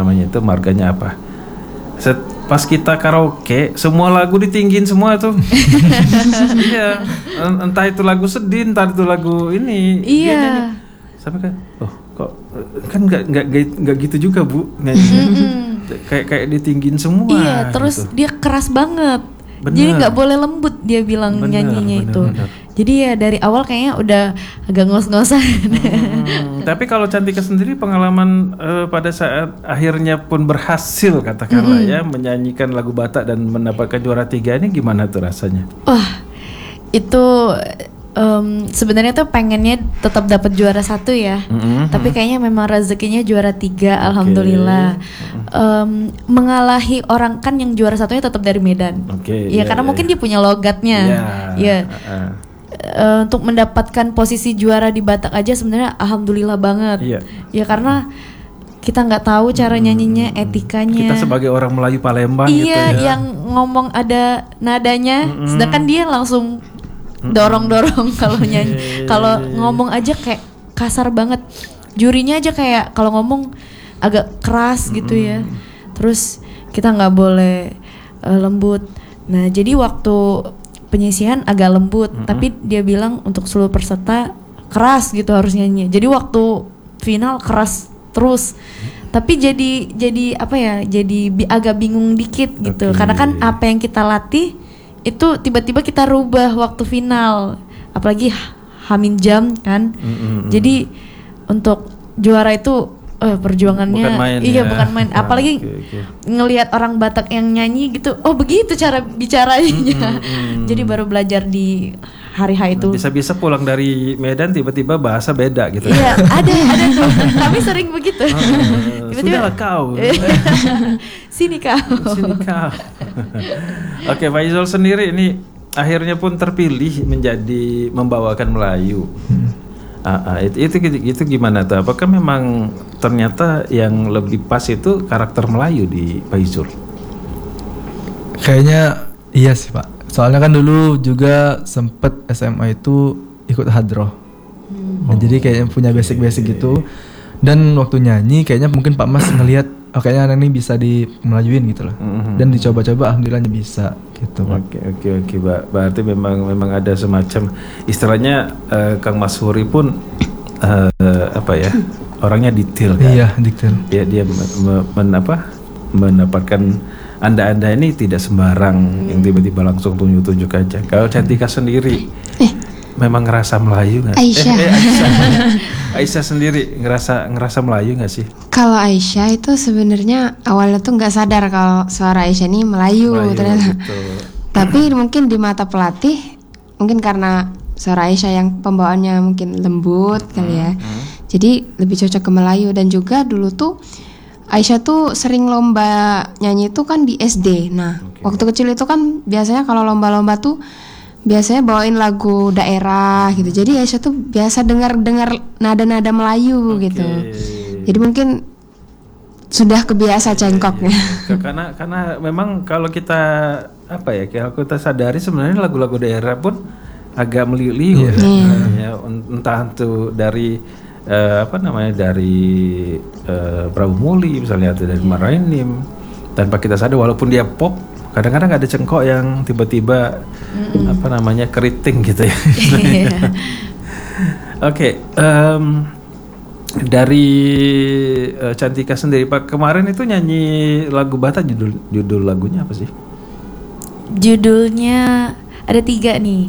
namanya itu marganya apa. Pas kita karaoke, semua lagu ditinggiin semua tuh. Iya, entah itu lagu sedih, entah itu lagu ini. Iya. Sampai kan, kok kan nggak gitu juga Bu nyanyinya. Kayak ditinggiin semua. Iya, terus gitu. dia keras banget. Bener. Jadi nggak boleh lembut dia bilang nyanyinya itu. Bener. Jadi ya dari awal kayaknya udah agak ngos-ngosan. Tapi kalau Cantika sendiri pengalaman pada saat akhirnya pun berhasil katakanlah ya menyanyikan lagu Batak dan mendapatkan juara 3 ini gimana tuh rasanya? Wah, itu sebenarnya tuh pengennya tetap dapat juara 1 ya. Tapi kayaknya memang rezekinya juara 3, alhamdulillah. Mengalahi orang kan yang juara 1-nya tetap dari Medan. Ya karena mungkin dia punya logatnya. Untuk mendapatkan posisi juara di Batak aja sebenarnya alhamdulillah banget. Ya karena kita nggak tahu cara nyanyinya, etikanya. Kita sebagai orang Melayu Palembang gitu ya. Yang ngomong ada nadanya, sedangkan dia langsung dorong-dorong kalau nyanyi. Kalau ngomong aja kayak kasar banget. Jurinya aja kayak kalau ngomong agak keras gitu ya. Terus kita nggak boleh lembut. Nah jadi waktu penyisihan agak lembut, tapi dia bilang untuk seluruh peserta keras gitu harus nyanyi. Jadi waktu final keras terus. Tapi jadi apa ya? Jadi agak bingung dikit gitu. Karena kan apa yang kita latih itu tiba-tiba kita rubah waktu final, apalagi hamin jam kan. Jadi untuk juara itu perjuangannya bukan main, bukan main. Apalagi ngelihat orang Batak yang nyanyi gitu, begitu cara bicaranya. Jadi baru belajar di hari H itu. Bisa-bisa pulang dari Medan tiba-tiba bahasa beda gitu. Iya, ada tuh. Kami sering begitu. Sudahlah kau. Sini kau. Oke, Pak Izul sendiri ini akhirnya pun terpilih menjadi membawakan Melayu. Itu gimana tuh? Apakah memang ternyata yang lebih pas itu karakter Melayu di Pak Izul? Kayaknya iya sih Pak. Soalnya kan dulu juga sempet SMA itu ikut hadroh. Nah, jadi kayaknya punya basic-basic gitu. Dan waktu nyanyi kayaknya mungkin Pak Mas ngelihat kayaknya anak ini bisa di Melayuin gitu loh. Dan dicoba-coba alhamdulillah bisa gitu Pak. Oke, berarti memang ada semacam istilahnya Kang Mas Huri pun orangnya detail kan. Iya, detail. Dia mendapatkan anda ini tidak sembarang yang tiba-tiba langsung tunjuk-tunjuk aja. Kalau Cantika sendiri memang ngerasa Melayu nggak? Aisyah sendiri ngerasa Melayu nggak sih? Kalau Aisyah itu sebenarnya awalnya tuh nggak sadar kalau suara Aisyah ini Melayu ternyata. Gitu. Tapi mungkin di mata pelatih, mungkin karena suara Aisyah yang pembawaannya mungkin lembut kali ya. Jadi lebih cocok ke Melayu. Dan juga dulu tuh Aisyah tuh sering lomba nyanyi itu kan di SD. Nah, waktu kecil itu kan biasanya kalau lomba-lomba tuh biasanya bawain lagu daerah gitu. Jadi Aisyah tuh biasa dengar nada-nada Melayu gitu. Jadi mungkin sudah kebiasa cengkoknya. Karena memang kalau kita kalau kita sadari sebenarnya lagu-lagu daerah pun agak meliu-liu ya. Entah itu dari dari Prabu Muli misalnya atau dari Marainim, tanpa kita sadar walaupun dia pop kadang-kadang ada cengkok yang tiba-tiba keriting gitu ya. Oke, dari Cantika sendiri Pak, kemarin itu nyanyi lagu Batak, judul lagunya apa sih? Judulnya ada 3 nih.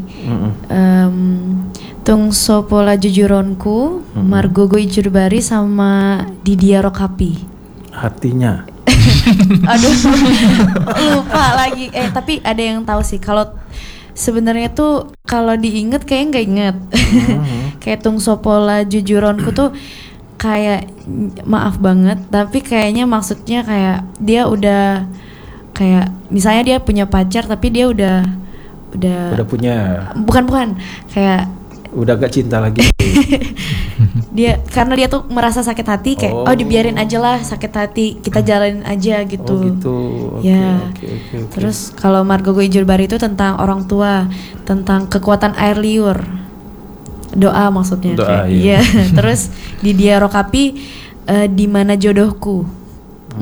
Tung Sopola Jujuronku, Margogo Ijurbari sama Didia Rokapi. Artinya? Aduh, lupa lagi. Tapi ada yang tahu sih. Kalau sebenarnya tuh kalau diinget kayak nggak inget. Kayak Tung Sopola Jujuronku tuh kayak maaf banget. Tapi kayaknya maksudnya kayak dia udah kayak misalnya dia punya pacar tapi dia udah punya. Bukan kayak udah gak cinta lagi. Karena dia tuh merasa sakit hati kayak dibiarin aja lah sakit hati, kita jalanin aja gitu. Okay. Terus kalau Margogo Ijurbari itu tentang orang tua, tentang kekuatan air liur, doa maksudnya. Doa, Terus Didia Rokapi di mana jodohku.